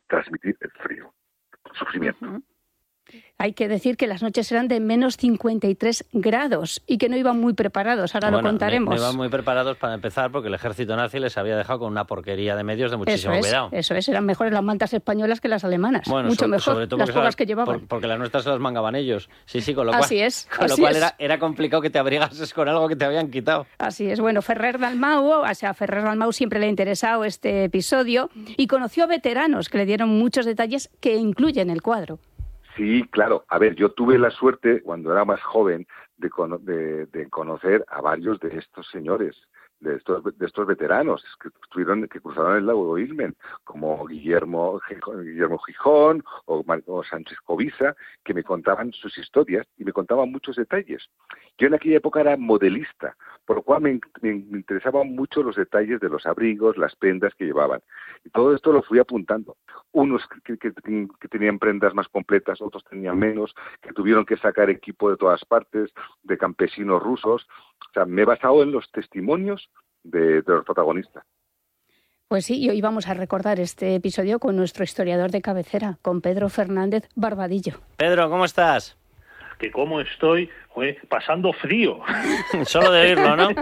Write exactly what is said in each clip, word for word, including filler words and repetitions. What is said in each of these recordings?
transmitir el frío, el sufrimiento. Uh-huh. Hay que decir que las noches eran de menos cincuenta y tres grados y que no iban muy preparados, ahora bueno, lo contaremos. No iban muy preparados para empezar porque el ejército nazi les había dejado con una porquería de medios de muchísimo eso es, cuidado. Eso es, eran mejores las mantas españolas que las alemanas, bueno, mucho so, mejor, sobre todo las pocas las, que llevaban. Por, porque las nuestras se las mangaban ellos. Sí, sí, con lo así cual, es, con así lo cual es. Era, era complicado que te abrigases con algo que te habían quitado. Así es, bueno, Ferrer Dalmau, o sea, a Ferrer Dalmau siempre le ha interesado este episodio y conoció a veteranos que le dieron muchos detalles que incluyen el cuadro. Sí, claro. A ver, yo tuve la suerte, cuando era más joven, de, cono- de, de conocer a varios de estos señores, de estos de estos veteranos que estuvieron, que cruzaron el lago Ismen, como Guillermo Guillermo Gijón o, Mar- o Sánchez Covisa, que me contaban sus historias y me contaban muchos detalles. Yo en aquella época era modelista, por lo cual me, me, me interesaban mucho los detalles de los abrigos, las prendas que llevaban. Y todo esto lo fui apuntando. Unos que, que, que tenían prendas más completas, otros tenían menos, que tuvieron que sacar equipo de todas partes, de campesinos rusos. O sea, me he basado en los testimonios de, de los protagonistas. Pues sí, y hoy vamos a recordar este episodio con nuestro historiador de cabecera, con Pedro Fernández Barbadillo. Pedro, ¿cómo estás? Que cómo estoy, joder, pasando frío. Solo de oírlo, ¿no?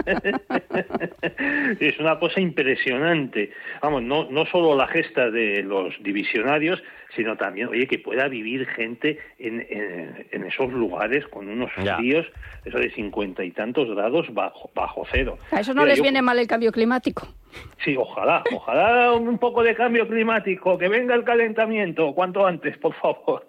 Es una cosa impresionante. Vamos, no, no solo la gesta de los divisionarios, sino también, oye, que pueda vivir gente en, en, en esos lugares con unos fríos, ya. Eso de cincuenta y tantos grados bajo, bajo cero. A eso no Mira, les yo, viene mal el cambio climático. Sí, ojalá, ojalá un poco de cambio climático, que venga el calentamiento, cuanto antes, por favor.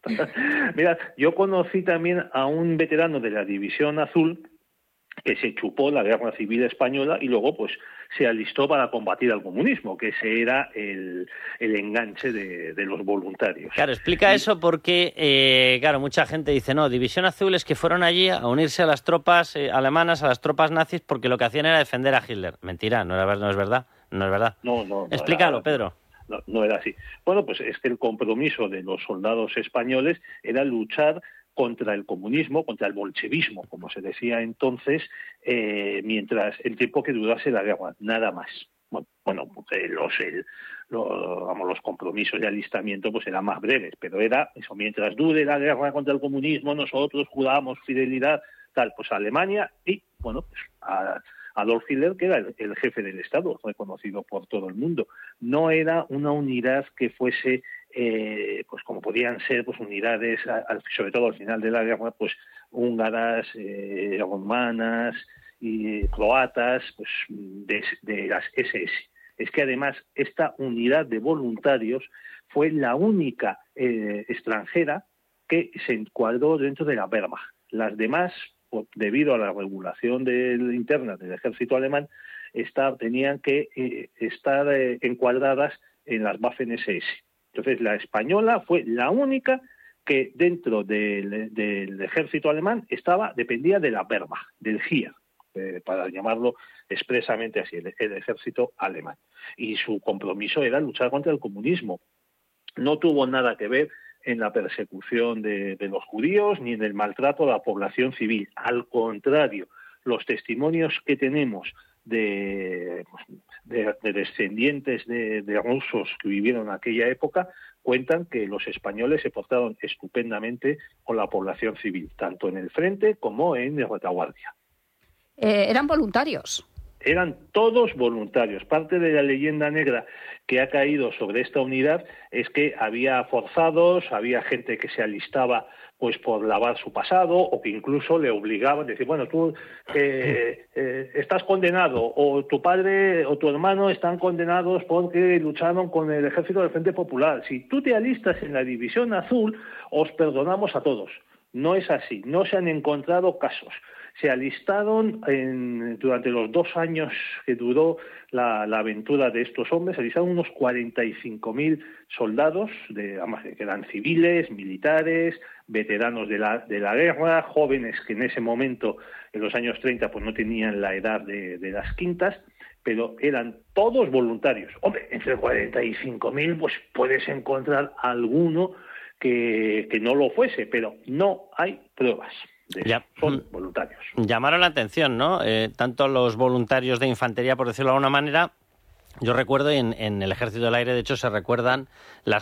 Mira, yo conocí también a un veterano de la División Azul que se chupó la Guerra Civil Española y luego pues se alistó para combatir al comunismo, que ese era el, el enganche de, de los voluntarios. Claro, explica y... eso porque, eh, claro, mucha gente dice, no, División Azul es que fueron allí a unirse a las tropas eh, alemanas, a las tropas nazis, porque lo que hacían era defender a Hitler. Mentira, no, era, no es verdad, no es verdad. No, no, no Explícalo, era, Pedro. No, no era así. Bueno, pues es que el compromiso de los soldados españoles era luchar contra el comunismo, contra el bolchevismo, como se decía entonces, eh, mientras el tiempo que durase la guerra, nada más. Bueno, bueno eh, los, el, los, vamos, los compromisos de alistamiento pues eran más breves, pero era eso, mientras dure la guerra contra el comunismo, nosotros juramos fidelidad, tal, pues a Alemania y, bueno, pues a Adolf Hitler, que era el, el jefe del Estado, reconocido por todo el mundo. No era una unidad que fuese, eh, pues como podían ser, pues unidades, al, sobre todo al final de la guerra, pues húngaras, eh, romanas y croatas, pues de, de las ese ese. Es que además esta unidad de voluntarios fue la única eh, extranjera que se encuadró dentro de la Wehrmacht. Las demás, debido a la regulación del, interna del ejército alemán, está, tenían que eh, estar eh, encuadradas en las Waffen ese ese. Entonces, la española fue la única que dentro del, del ejército alemán estaba dependía de la Wehrmacht, del Heer, eh, para llamarlo expresamente así, el, el ejército alemán. Y su compromiso era luchar contra el comunismo. No tuvo nada que ver en la persecución de, de los judíos ni en el maltrato a la población civil. Al contrario, los testimonios que tenemos de, de, de descendientes de, de rusos que vivieron en aquella época cuentan que los españoles se portaron estupendamente con la población civil, tanto en el frente como en la retaguardia. Eh, eran voluntarios. Eran todos voluntarios. Parte de la leyenda negra que ha caído sobre esta unidad es que había forzados, había gente que se alistaba pues por lavar su pasado o que incluso le obligaban a decir, bueno, tú eh, eh, estás condenado o tu padre o tu hermano están condenados porque lucharon con el ejército del Frente Popular. Si tú te alistas en la División Azul, os perdonamos a todos. No es así, no se han encontrado casos. Se alistaron en, durante los dos años que duró la, la aventura de estos hombres, se alistaron unos cuarenta y cinco mil soldados, de, que eran civiles, militares, veteranos de la, de la guerra, jóvenes que en ese momento, en los años treinta, pues no tenían la edad de, de las quintas, pero eran todos voluntarios. Hombre, entre cuarenta y cinco mil pues puedes encontrar alguno que, que no lo fuese, pero no hay pruebas. De ya. Son voluntarios. Llamaron la atención, ¿no? Eh, tanto los voluntarios de infantería, por decirlo de alguna manera. Yo recuerdo, en, en el Ejército del Aire, de hecho, se recuerdan las